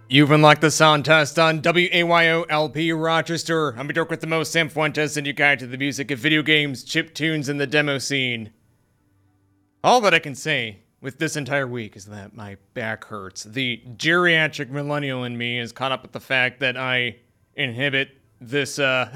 You've unlocked the sound test on WAYO-LP Rochester. I'm Dirk with the most Sam Fuentes and your guide to the music of video games, chip tunes, and the demo scene. All that I can say with this entire week is that my back hurts. The geriatric millennial in me is caught up with the fact that I inhibit this, I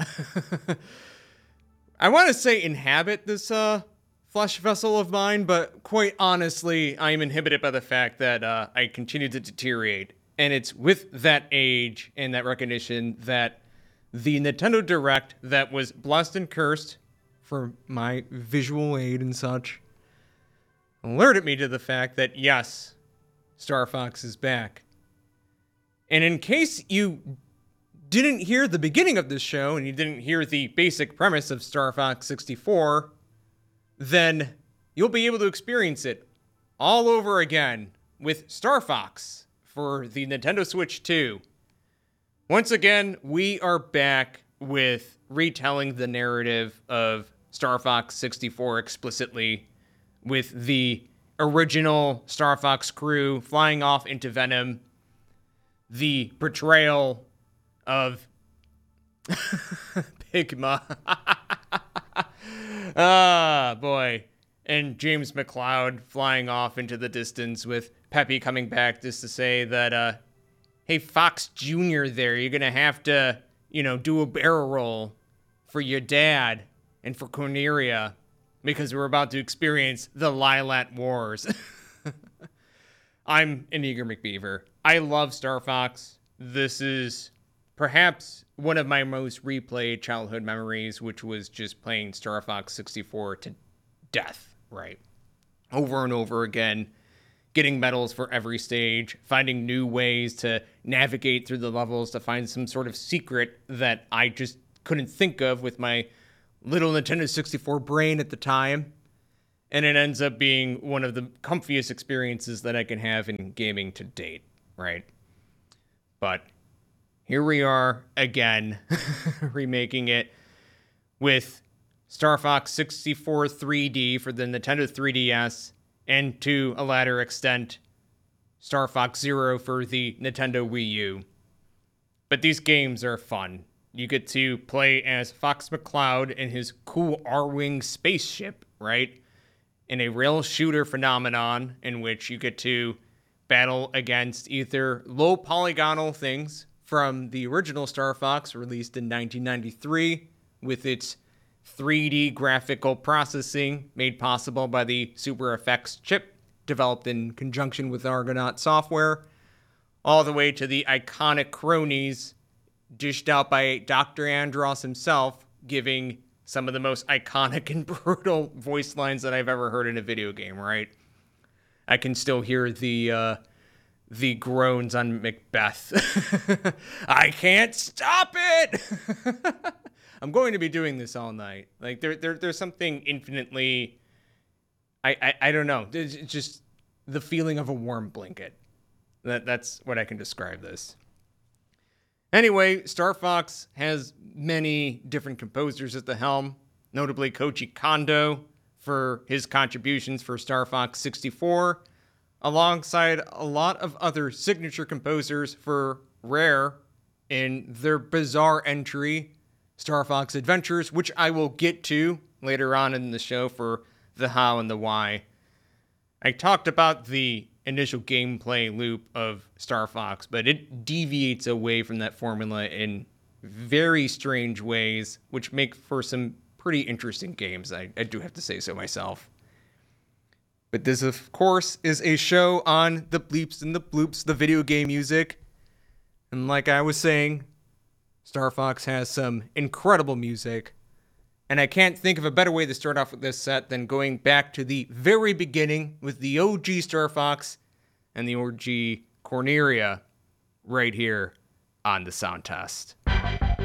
want to say inhabit this, flesh vessel of mine, but quite honestly, I am inhibited by the fact that, I continue to deteriorate. And it's with that age and that recognition that the Nintendo Direct that was blessed and cursed for my visual aid and such alerted me to the fact that, yes, Star Fox is back. And in case you didn't hear the beginning of this show and you didn't hear the basic premise of Star Fox 64, then you'll be able to experience it all over again with Star Fox for the Nintendo Switch 2. Once again, we are back with retelling the narrative of Star Fox 64 explicitly, with the original Star Fox crew flying off into Venom, the betrayal of Pigma. Ah, boy. And James McCloud flying off into the distance with Peppy coming back just to say that, hey, Fox Jr. there, you're going to have to, do a barrel roll for your dad and for Corneria because we're about to experience the Lylat Wars. I'm an eager McBeaver. I love Star Fox. This is perhaps one of my most replayed childhood memories, which was just playing Star Fox 64 to death. Right. Over and over again, getting medals for every stage, finding new ways to navigate through the levels to find some sort of secret that I just couldn't think of with my little Nintendo 64 brain at the time. And it ends up being one of the comfiest experiences that I can have in gaming to date, right? But here we are again, remaking it with Star Fox 64 3D for the Nintendo 3DS, and to a latter extent, Star Fox Zero for the Nintendo Wii U. But these games are fun. You get to play as Fox McCloud in his cool R-Wing spaceship, right? In a rail shooter phenomenon in which you get to battle against either low polygonal things from the original Star Fox released in 1993 with its 3D graphical processing made possible by the Super Effects chip developed in conjunction with Argonaut software, all the way to the iconic cronies dished out by Dr. Andross himself, giving some of the most iconic and brutal voice lines that I've ever heard in a video game, right? I can still hear the groans on Macbeth. I can't stop it! I'm going to be doing this all night. Like there's something infinitely, I don't know. It's just the feeling of a warm blanket. That's what I can describe this. Anyway, Star Fox has many different composers at the helm, notably Koji Kondo for his contributions for Star Fox 64, alongside a lot of other signature composers for Rare in their bizarre entry, Star Fox Adventures, which I will get to later on in the show for the how and the why. I talked about the initial gameplay loop of Star Fox, but it deviates away from that formula in very strange ways, which make for some pretty interesting games, I do have to say so myself. But this, of course, is a show on the bleeps and the bloops, the video game music. And like I was saying, Star Fox has some incredible music, and I can't think of a better way to start off with this set than going back to the very beginning with the OG Star Fox and the OG Corneria right here on the sound test.